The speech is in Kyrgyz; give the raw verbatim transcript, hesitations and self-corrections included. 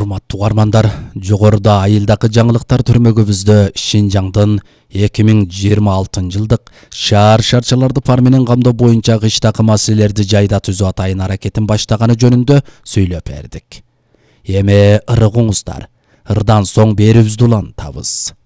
Урматтуу угармандар, жогоруда айылдагы жаңылыктар түрмөгүбүздө Шинжаңдын эки миң жыйырма алтынчы жылдык шаар шарчаларды пар менен камдоо боюнча кыштакы маселелерди жайда түзүү атайын аракетин баштаганы жөнүндө сүйлөп бердик. Эми ырыгыңыздар, ырдан соң берүүбүздү улантабыз.